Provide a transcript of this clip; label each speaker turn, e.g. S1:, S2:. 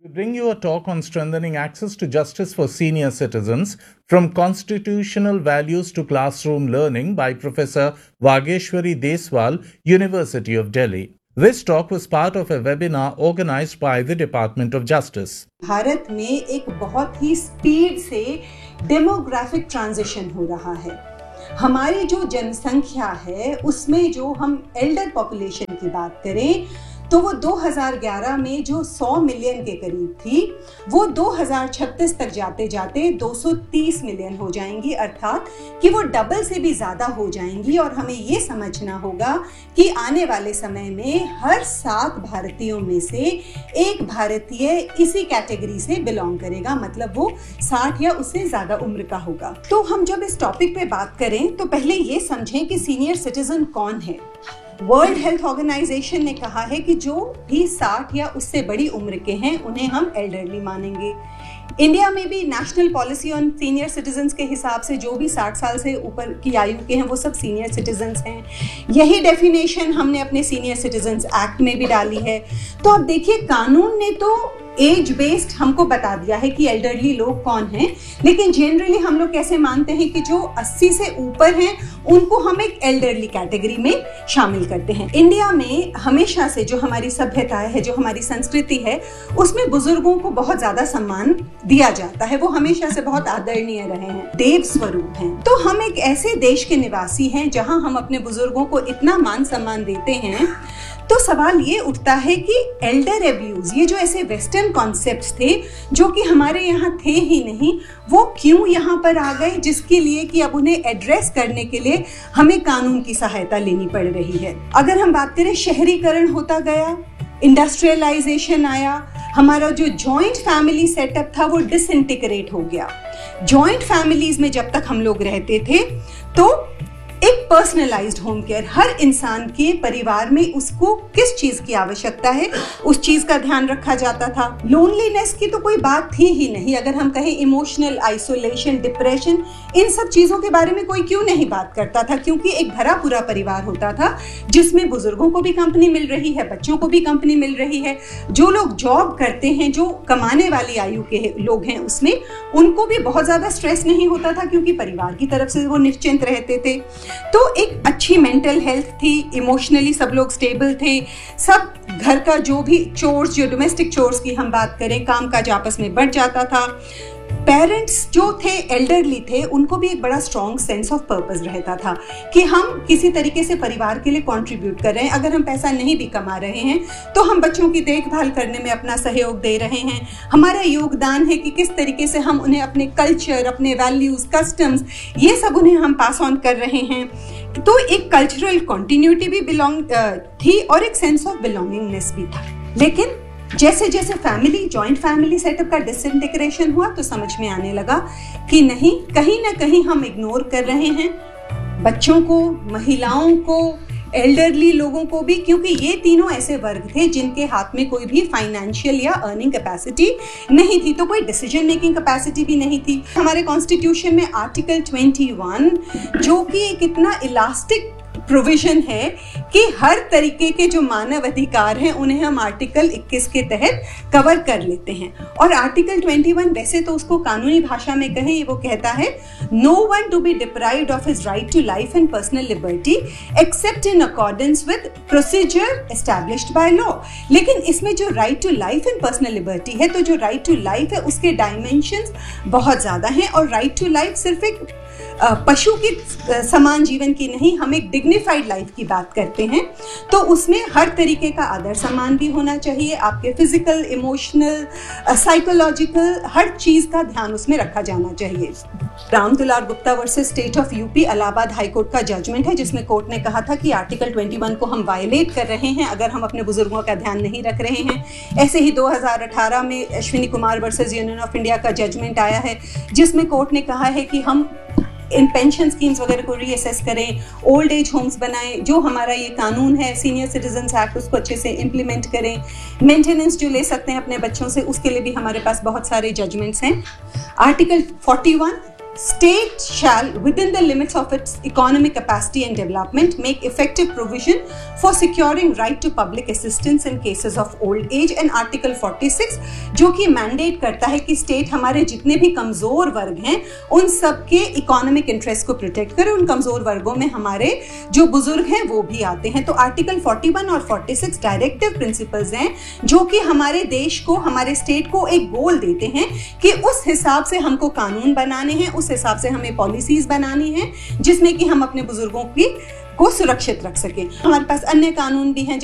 S1: We bring you a talk on strengthening access to justice for senior citizens, from constitutional values to classroom learning, by Professor Vageshwari Deswal, University of Delhi. This talk was part of a webinar organized by the Department of Justice.
S2: Bharat में एक बहुत ही speed से demographic transition हो रहा है। हमारी जो जनसंख्या है उसमें जो हम एल्डर पॉपुलेशन की बात करें तो वो 2011 में जो 100 मिलियन के करीब थी वो 2036 तक जाते जाते 230 मिलियन हो जाएंगी, अर्थात कि वो डबल से भी ज्यादा हो जाएंगी। और हमें ये समझना होगा कि आने वाले समय में हर 7 भारतीयों में से एक भारतीय इसी कैटेगरी से बिलोंग करेगा, मतलब वो 60 या उससे ज्यादा उम्र का होगा। तो हम जब इस टॉपिक पे बात करें तो पहले ये समझें कि सीनियर सिटीजन कौन है। वर्ल्ड हेल्थ ऑर्गेनाइजेशन ने कहा है कि जो भी 60 या उससे बड़ी उम्र के हैं उन्हें हम एल्डरली मानेंगे। इंडिया में भी national policy on senior citizens के हिसाब से जो भी 60 साल से ऊपर की आयु के हैं वो सब सीनियर सिटीजन्स हैं। यही डेफिनेशन हमने अपने सीनियर सिटीजन्स एक्ट में भी डाली है। तो अब देखिए, कानून ने तो एज बेस्ड हमको बता दिया है कि एल्डरली लोग कौन हैं, लेकिन जनरली हम लोग कैसे मानते हैं कि जो 80 से ऊपर हैं उनको हम एक एल्डरली कैटेगरी में शामिल करते हैं। इंडिया में हमेशा से जो हमारी सभ्यता है, जो हमारी संस्कृति है, उसमें बुजुर्गों को बहुत ज्यादा सम्मान दिया जाता है। वो हमेशा से बहुत आदरणीय रहे हैं, देव स्वरूप हैं। तो हम एक ऐसे देश के निवासी हैं जहां हम अपने बुजुर्गों को इतना मान सम्मान देते हैं। तो सवाल ये उठता है कि एल्डर एब्यूज, ये जो ऐसे वेस्टर्न कॉन्सेप्ट्स थे जो कि हमारे यहाँ थे ही नहीं, वो क्यों यहाँ पर आ गए, जिसके लिए कि अब उन्हें एड्रेस करने के लिए हमें कानून की सहायता लेनी पड़ रही है। अगर हम बात करें, शहरीकरण होता गया, इंडस्ट्रियलाइजेशन आया, हमारा जो जॉइंट फैमिली सेटअप था वो डिसइंटीग्रेट हो गया। जॉइंट फैमिलीज में जब तक हम लोग रहते थे तो एक पर्सनलाइज्ड होम केयर, हर इंसान के परिवार में उसको किस चीज की आवश्यकता है उस चीज का ध्यान रखा जाता था। लोनलीनेस की तो कोई बात थी ही नहीं। अगर हम कहें इमोशनल आइसोलेशन, डिप्रेशन, इन सब चीजों के बारे में कोई क्यों नहीं बात करता था, क्योंकि एक भरा पूरा परिवार होता था जिसमें बुजुर्गों को भी कंपनी मिल रही है, बच्चों को भी कंपनी मिल रही है। जो लोग जॉब करते हैं, जो कमाने वाली आयु के लोग हैं, उसमें उनको भी बहुत ज्यादा स्ट्रेस नहीं होता था क्योंकि परिवार की तरफ से वो निश्चिंत रहते थे। तो एक अच्छी मेंटल हेल्थ थी, इमोशनली सब लोग स्टेबल थे। सब घर का जो भी चोर्स, जो डोमेस्टिक चोर्स की हम बात करें, काम काज आपस में बढ़ जाता था। पेरेंट्स जो थे, एल्डरली थे, उनको भी एक बड़ा स्ट्रॉन्ग सेंस ऑफ पर्पस रहता था कि हम किसी तरीके से परिवार के लिए कंट्रीब्यूट कर रहे हैं। अगर हम पैसा नहीं भी कमा रहे हैं तो हम बच्चों की देखभाल करने में अपना सहयोग दे रहे हैं। हमारा योगदान है कि किस तरीके से हम उन्हें अपने कल्चर, अपने वैल्यूज, कस्टम्स, ये सब उन्हें हम पास ऑन कर रहे हैं। तो एक कल्चरल कंटिन्यूटी भी थी और एक सेंस ऑफ बिलोंगिंगनेस भी था। लेकिन जैसे जैसे जॉइंट फैमिली सेटअप का डिसइंटीग्रेशन हुआ तो समझ में आने लगा कि नहीं, कहीं ना कहीं हम इग्नोर कर रहे हैं बच्चों को, महिलाओं को, एल्डरली लोगों को भी, क्योंकि ये तीनों ऐसे वर्ग थे जिनके हाथ में कोई भी फाइनेंशियल या अर्निंग कैपेसिटी नहीं थी, तो कोई डिसीजन मेकिंग कैपेसिटी भी नहीं थी। हमारे कॉन्स्टिट्यूशन में आर्टिकल 21, जो कि एक इतना इलास्टिक प्रोविजन है कि हर तरीके के जो मानव अधिकार हैं उन्हें हम आर्टिकल 21 के तहत कवर कर लेते हैं। और आर्टिकल 21 वैसे तो उसको कानूनी भाषा में कहें, वो कहता है no one to be deprived of his right to life and personal liberty accept in accordance with procedure established by law. लेकिन इसमें जो right to life and personal liberty है, तो जो राइट टू लाइफ है उसके डायमेंशंस बहुत ज्यादा हैं। और राइट टू लाइफ सिर्फ एक पशु की समान जीवन की नहीं, हम एक डिग्निफाइड लाइफ की बात करते हैं। तो उसमें हर तरीके का आदर सम्मान भी होना चाहिए। आपके फिजिकल, इमोशनल, साइकोलॉजिकल, हर चीज का ध्यान उसमें रखा जाना चाहिए। राम दुलार Gupta versus state of UP, Allahabad high court का जजमेंट है जिसमें कोर्ट ने कहा था कि आर्टिकल 21 को हम वायलेट कर रहे हैं अगर हम अपने बुजुर्गों का ध्यान नहीं रख रहे हैं। ऐसे ही 2018 में Ashwini Kumar versus union of India का जजमेंट आया है जिसमें कोर्ट ने कहा है कि हम इन पेंशन स्कीम्स वगैरह को रीअसेस करें, ओल्ड एज होम्स बनाएं, जो हमारा ये कानून है सीनियर सिटीजन्स एक्ट उसको अच्छे से इम्प्लीमेंट करें। मेंटेनेंस जो ले सकते हैं अपने बच्चों से, उसके लिए भी हमारे पास बहुत सारे जजमेंट्स हैं। Article 41 State shall, within the limits of its economic capacity and development, make effective provision for securing right to public assistance in cases of old age. And Article 46 जो कि मैंडेट करता है कि स्टेट हमारे जितने भी कमजोर वर्ग हैं उन सबके इकोनॉमिक इंटरेस्ट को प्रोटेक्ट करे। उन कमजोर वर्गों में हमारे जो बुजुर्ग हैं वो भी आते हैं। तो आर्टिकल 41 और 46 डायरेक्टिव प्रिंसिपल्स हैं जो कि हमारे देश को, हमारे स्टेट को एक गोल देते हैं कि उस हिसाब से हमको कानून बनाने हैं, उस हिसाब से हमें पॉलिसीज बनानी है जिसमें कि हम अपने बुजुर्गों को सुरक्षित रख सकें। हमारे पास अन्य कानून भी हैं